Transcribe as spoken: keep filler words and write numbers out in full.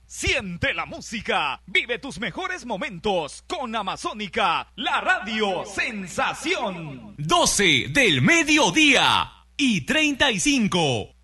Siente la música, vive tus mejores momentos con Amazónica, la radio sensación. doce del mediodía y treinta y cinco.